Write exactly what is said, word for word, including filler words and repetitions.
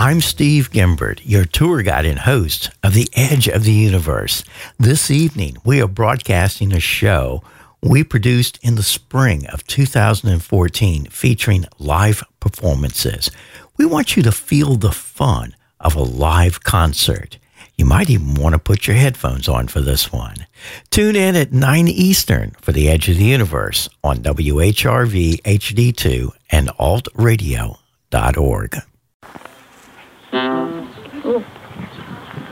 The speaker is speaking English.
I'm Steve Gimbert, your tour guide and host of The Edge of the Universe. This evening, we are broadcasting a show we produced in the spring of two thousand fourteen featuring live performances. We want you to feel the fun of a live concert. You might even want to put your headphones on for this one. Tune in at nine Eastern for The Edge of the Universe on W H R V H D two and alt radio dot org. Oh.